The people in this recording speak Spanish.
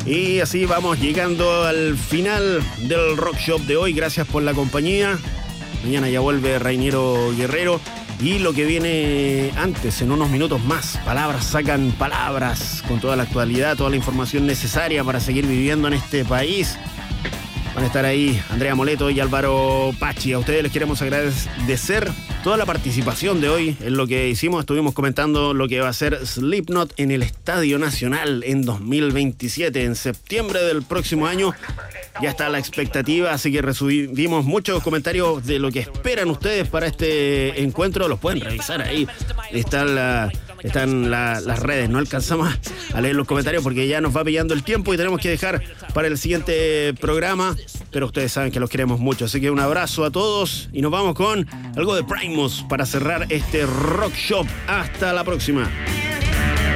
Y así vamos llegando al final del Rock Shop de hoy. Gracias por la compañía. Mañana ya vuelve Rainiero Guerrero. Y lo que viene antes, en unos minutos más. Palabras sacan palabras, con toda la actualidad, toda la información necesaria para seguir viviendo en este país. Van a estar ahí Andrea Moleto y Álvaro Pachi. A ustedes les queremos agradecer toda la participación de hoy en lo que hicimos. Estuvimos comentando lo que va a ser Slipknot en el Estadio Nacional en 2027, en septiembre del próximo año. Ya está la expectativa, así que recibimos muchos comentarios de lo que esperan ustedes para este encuentro. Los pueden revisar ahí. Están las redes. No alcanzamos a leer los comentarios porque ya nos va pillando el tiempo y tenemos que dejar para el siguiente programa. Pero ustedes saben que los queremos mucho. Así que un abrazo a todos y nos vamos con algo de Primus para cerrar este Rock Shop. Hasta la próxima.